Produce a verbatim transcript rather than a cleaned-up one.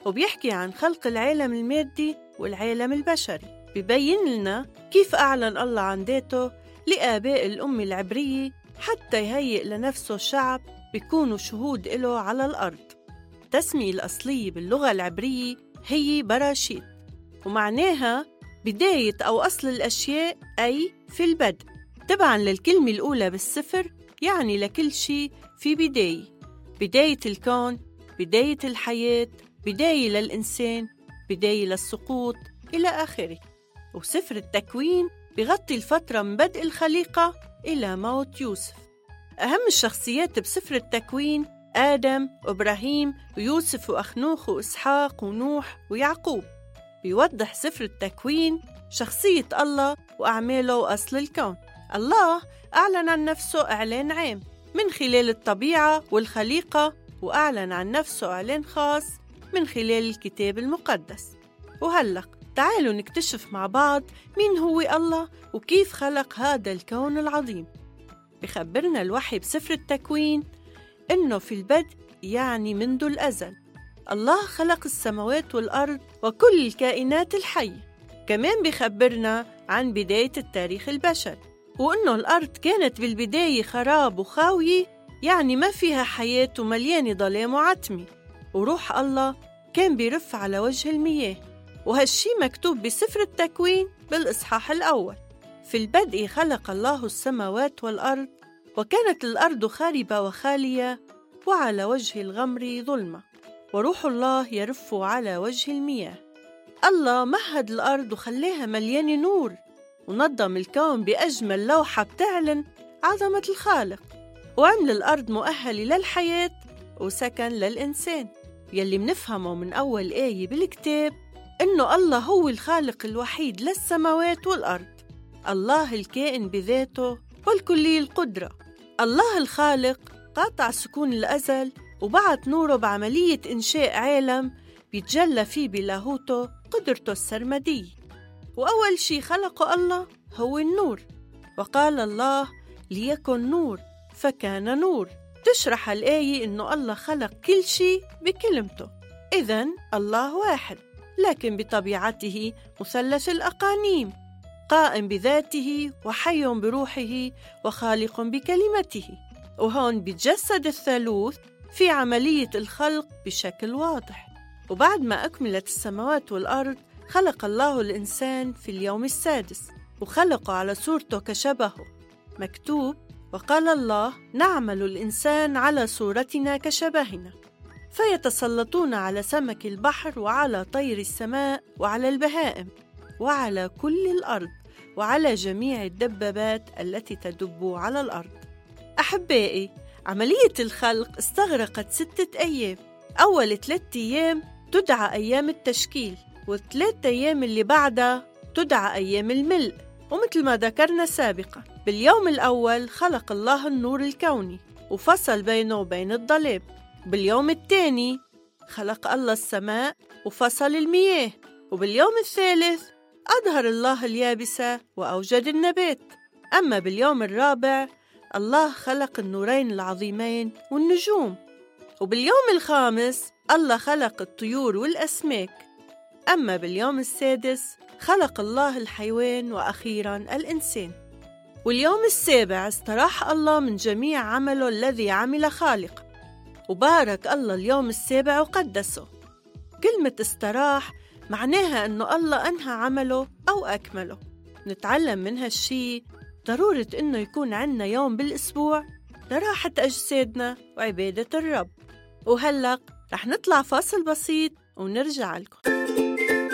وبيحكي عن خلق العالم المادي والعالم البشري. بيبين لنا كيف أعلن الله عن ذاته لآباء الأمة العبرية حتى يهيئ لنفسه شعب بيكونوا شهود له على الأرض. التسمية الأصلية باللغة العبرية هي براشيت، ومعناها بداية أو أصل الأشياء، أي في البدء. تبعاً للكلمة الأولى بالسفر يعني لكل شيء في بداية، بداية الكون، بداية الحياة، بداية للإنسان، بداية للسقوط إلى آخره. وسفر التكوين بيغطي الفترة من بدء الخليقة إلى موت يوسف. أهم الشخصيات بسفر التكوين آدم وإبراهيم ويوسف وأخنوخ وإسحاق ونوح ويعقوب. بيوضح سفر التكوين شخصية الله وأعماله وأصل الكون. الله أعلن عن نفسه إعلان عام من خلال الطبيعة والخليقة، وأعلن عن نفسه إعلان خاص من خلال الكتاب المقدس. وهلق تعالوا نكتشف مع بعض مين هو الله وكيف خلق هذا الكون العظيم. بخبرنا الوحي بسفر التكوين إنه في البدء يعني منذ الأزل الله خلق السماوات والأرض وكل الكائنات الحية. كمان بخبرنا عن بداية التاريخ البشري، وإنه الأرض كانت بالبداية خراب وخاوية، يعني ما فيها حياة ومليانة ظلام وعتمة، وروح الله كان بيرف على وجه المياه. وهالشي مكتوب بسفر التكوين بالإصحاح الأول. في البدء خلق الله السماوات والأرض، وكانت الأرض خاربة وخالية، وعلى وجه الغمر ظلمة، وروح الله يرف على وجه المياه. الله مهد الأرض وخلاها مليانة نور، ونظم الكون بأجمل لوحة بتعلن عظمة الخالق، وعمل الأرض مؤهلة للحياة وسكن للإنسان. يلي منفهمه من أول آية بالكتاب إنه الله هو الخالق الوحيد للسماوات والأرض، الله الكائن بذاته والكلي القدرة. الله الخالق قاطع سكون الأزل، وبعت نوره بعملية إنشاء عالم بيتجلى فيه بلاهوته قدرته السرمدية. وأول شي خلقه الله هو النور، وقال الله ليكن نور فكان نور. تشرح الآية إنه الله خلق كل شي بكلمته. إذن الله واحد، لكن بطبيعته مثلث الأقانيم، قائم بذاته وحي بروحه وخالق بكلمته. وهون بيتجسد الثالوث في عملية الخلق بشكل واضح. وبعد ما أكملت السماوات والأرض خلق الله الإنسان في اليوم السادس، وخلقه على صورته كشبهه. مكتوب: وقال الله نعمل الإنسان على صورتنا كشبهنا. فيتسلطون على سمك البحر وعلى طير السماء وعلى البهائم وعلى كل الأرض وعلى جميع الدبابات التي تدب على الأرض. أحبائي، عملية الخلق استغرقت ستة أيام. أول ثلاثة أيام تدعى أيام التشكيل، والثلاثة أيام اللي بعدها تدعى أيام الملء. ومثل ما ذكرنا سابقا، باليوم الأول خلق الله النور الكوني وفصل بينه وبين الظلام. باليوم الثاني خلق الله السماء وفصل المياه. وباليوم الثالث أظهر الله اليابسة وأوجد النبات. أما باليوم الرابع الله خلق النورين العظيمين والنجوم. وباليوم الخامس الله خلق الطيور والأسماك. أما باليوم السادس خلق الله الحيوان، وأخيراً الإنسان. واليوم السابع استراح الله من جميع عمله الذي عمل خالق، وبارك الله اليوم السابع وقدسه. كلمة استراح معناها أنه الله أنهى عمله أو أكمله. نتعلم من هالشي ضرورة أنه يكون عنا يوم بالأسبوع لراحة أجسادنا وعبادة الرب. وهلق رح نطلع فاصل بسيط ونرجع لكم.